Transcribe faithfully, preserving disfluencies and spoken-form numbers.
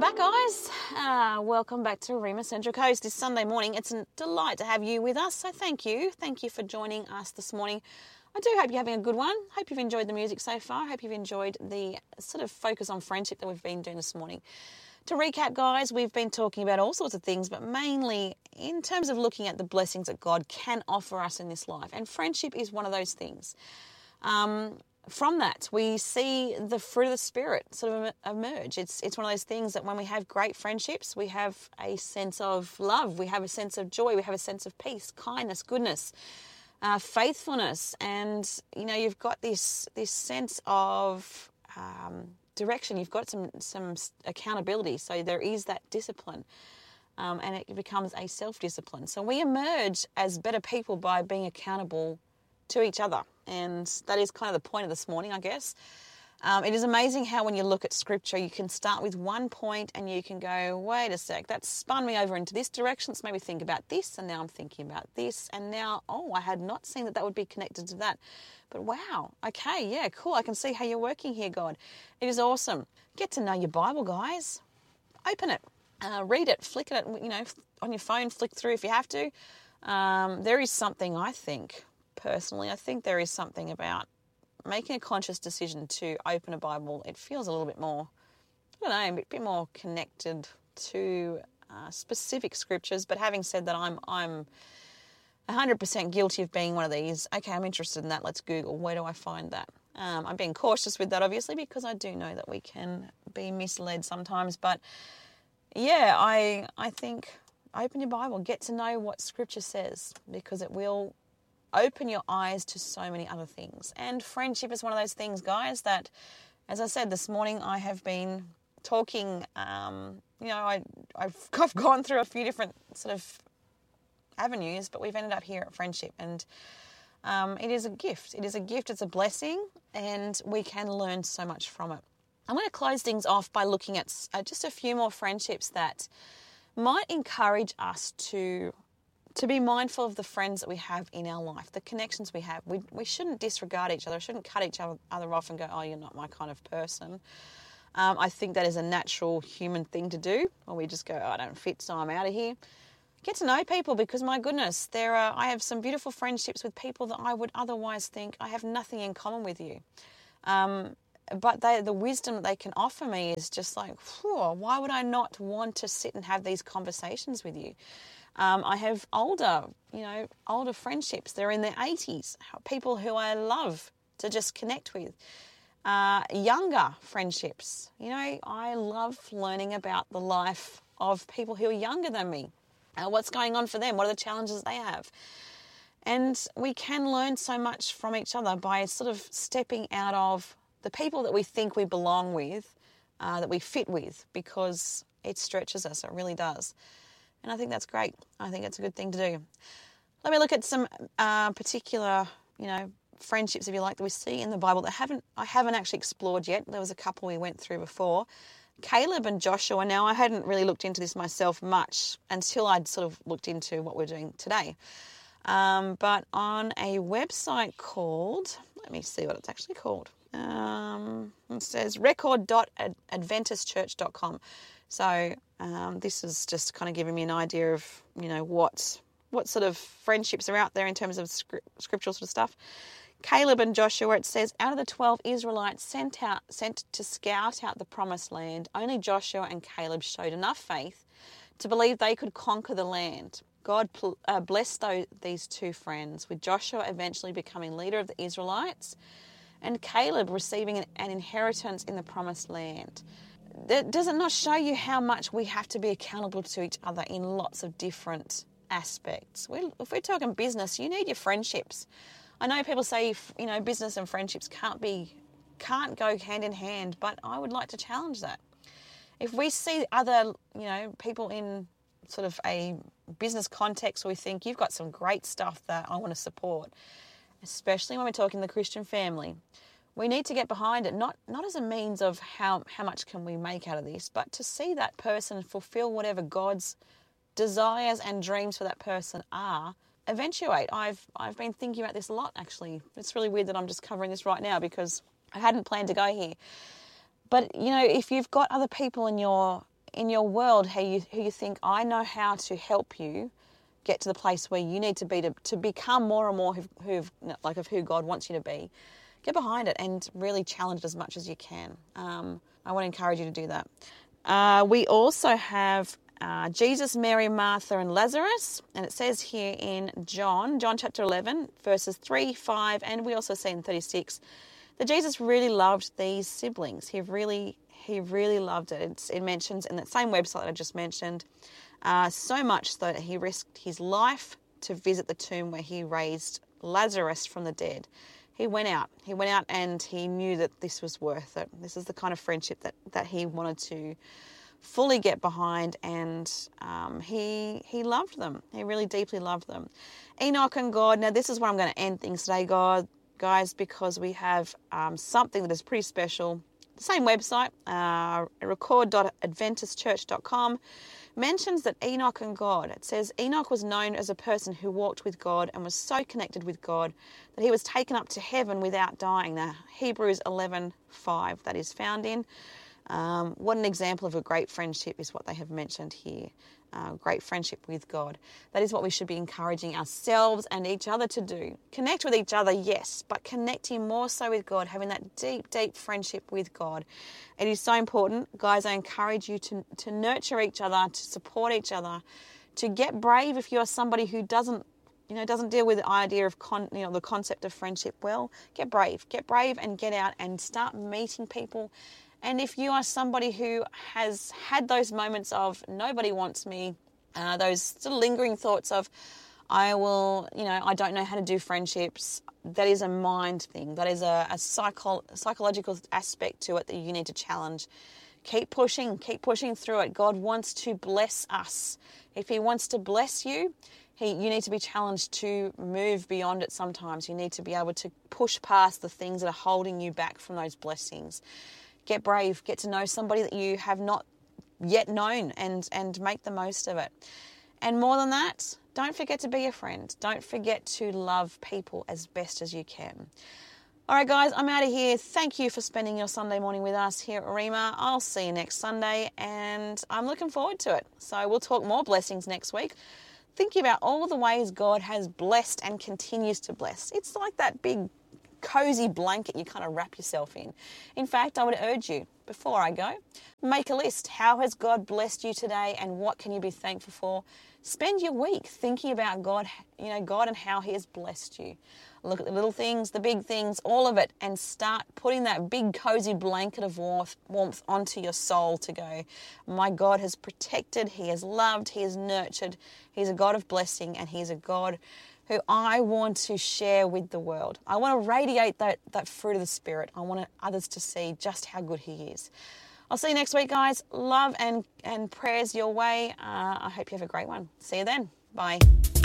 back, guys. Uh, welcome back to Rima Central Coast this Sunday morning. It's a delight to have you with us, so thank you. Thank you for joining us this morning. I do hope you're having a good one. Hope you've enjoyed the music so far. Hope you've enjoyed the sort of focus on friendship that we've been doing this morning. To recap, guys, we've been talking about all sorts of things, but mainly in terms of looking at the blessings that God can offer us in this life. And friendship is one of those things. Um... From that, we see the fruit of the Spirit sort of emerge. It's it's one of those things that when we have great friendships, we have a sense of love, we have a sense of joy, we have a sense of peace, kindness, goodness, uh, faithfulness, and you know you've got this this sense of um, direction. You've got some some accountability. So there is that discipline, um, and it becomes a self-discipline. So we emerge as better people by being accountable to each other. And that is kind of the point of this morning, I guess. Um, it is amazing how when you look at Scripture, you can start with one point and you can go, wait a sec, that's spun me over into this direction. Let's maybe think about this, and now I'm thinking about this. And now, oh, I had not seen that that would be connected to that. But wow, okay, yeah, cool. I can see how you're working here, God. It is awesome. Get to know your Bible, guys. Open it, uh, read it, flick it, you know, on your phone, flick through if you have to. Um, there is something, I think, personally, I think there is something about making a conscious decision to open a Bible. It feels a little bit more, I don't know, a bit more connected to uh, specific scriptures. But having said that, I'm I'm one hundred percent guilty of being one of these. Okay, I'm interested in that. Let's Google. Where do I find that? Um, I'm being cautious with that, obviously, because I do know that we can be misled sometimes. But yeah, I I think open your Bible, get to know what Scripture says, because it will open your eyes to so many other things. And friendship is one of those things, guys, that, as I said this morning, I have been talking, um, you know, I, I've, I've gone through a few different sort of avenues, but we've ended up here at friendship. And um, it is a gift. It is a gift. It's a blessing, and we can learn so much from it. I'm going to close things off by looking at uh, just a few more friendships that might encourage us to to be mindful of the friends that we have in our life, the connections we have. We we shouldn't disregard each other, shouldn't cut each other off and go, oh, you're not my kind of person. Um, I think that is a natural human thing to do, or we just go, oh, I don't fit, so I'm out of here. Get to know people, because my goodness, there are. I have some beautiful friendships with people that I would otherwise think I have nothing in common with you. Um, but they, the wisdom that they can offer me is just like, why would I not want to sit and have these conversations with you? Um, I have older, you know, older friendships. They're in their eighties, people who I love to just connect with. Uh, younger friendships, you know, I love learning about the life of people who are younger than me. Uh, what's going on for them? What are the challenges they have? And we can learn so much from each other by sort of stepping out of the people that we think we belong with, uh, that we fit with, because it stretches us. It really does. And I think that's great. I think it's a good thing to do. Let me look at some uh, particular, you know, friendships, if you like, that we see in the Bible that haven't I haven't actually explored yet. There was a couple we went through before. Caleb and Joshua. Now, I hadn't really looked into this myself much until I'd sort of looked into what we're doing today. Um, but on a website called, let me see what it's actually called. Um, it says record dot adventist church dot com. So um, this is just kind of giving me an idea of, you know, what what sort of friendships are out there in terms of script, scriptural sort of stuff. Caleb and Joshua, it says, out of the twelve Israelites sent out sent to scout out the promised land, only Joshua and Caleb showed enough faith to believe they could conquer the land. God uh, blessed those, these two friends, with Joshua eventually becoming leader of the Israelites and Caleb receiving an, an inheritance in the promised land. Does it not show you how much we have to be accountable to each other in lots of different aspects? We, if we're talking business, you need your friendships. I know people say, you know, business and friendships can't be, can't go hand in hand, but I would like to challenge that. If we see other, you know, people in sort of a business context where we think you've got some great stuff that I want to support, especially when we're talking the Christian family, we need to get behind it, not not as a means of how, how much can we make out of this, but to see that person fulfill whatever God's desires and dreams for that person are, eventuate. I've I've been thinking about this a lot, actually. It's really weird that I'm just covering this right now because I hadn't planned to go here. But, you know, if you've got other people in your in your world who you, who you think, I know how to help you get to the place where you need to be to, to become more and more who, who like of who God wants you to be. Get behind it and really challenge it as much as you can. Um, I want to encourage you to do that. Uh, we also have uh, Jesus, Mary, Martha, and Lazarus. And it says here in John, John chapter eleven, verses three, five, and we also see in thirty-six, that Jesus really loved these siblings. He really, he really loved it. It's, it mentions in that same website that I just mentioned, uh, so much so that he risked his life to visit the tomb where he raised Lazarus from the dead. He went out. He went out and he knew that this was worth it. This is the kind of friendship that, that he wanted to fully get behind, and um, he he loved them. He really deeply loved them. Enoch and God. Now, this is where I'm going to end things today, God, guys, because we have um, something that is pretty special. The same website, uh, record dot adventist church dot com, mentions that Enoch and God, it says, Enoch was known as a person who walked with God and was so connected with God that he was taken up to heaven without dying. Now, Hebrews eleven five, that is found in. Um, what an example of a great friendship is what they have mentioned here. Uh, great friendship with God. That is what we should be encouraging ourselves and each other to do. Connect with each other, yes, but connecting more so with God, having that deep, deep friendship with God. It is so important. Guys, I encourage you to, to nurture each other, to support each other, to get brave if you're somebody who doesn't, you know, doesn't deal with the idea of, con, you know, the concept of friendship well. Get brave. Get brave and get out and start meeting people. And if you are somebody who has had those moments of nobody wants me, uh, those sort of lingering thoughts of I will, you know, I don't know how to do friendships, that is a mind thing. That is a, a psycho, psychological aspect to it that you need to challenge. Keep pushing, keep pushing through it. God wants to bless us. If he wants to bless you, he, you need to be challenged to move beyond it sometimes. You need to be able to push past the things that are holding you back from those blessings. Get brave, get to know somebody that you have not yet known, and, and make the most of it. And more than that, don't forget to be a friend. Don't forget to love people as best as you can. All right, guys, I'm out of here. Thank you for spending your Sunday morning with us here at Rhema. I'll see you next Sunday, and I'm looking forward to it. So we'll talk more blessings next week. Thinking about all the ways God has blessed and continues to bless. It's like that big cozy blanket you kind of wrap yourself in. In fact, I would urge you, before I go, make a list. How has God blessed you today, and what can you be thankful for? Spend your week thinking about God, you know, God and how he has blessed you. Look at the little things, the big things, all of it, and start putting that big cozy blanket of warmth, warmth onto your soul to go, my God has protected, he has loved, he has nurtured, he's a God of blessing, and he's a God who I want to share with the world. I want to radiate that, that fruit of the Spirit. I want others to see just how good he is. I'll see you next week, guys. Love and, and prayers your way. Uh, I hope you have a great one. See you then. Bye.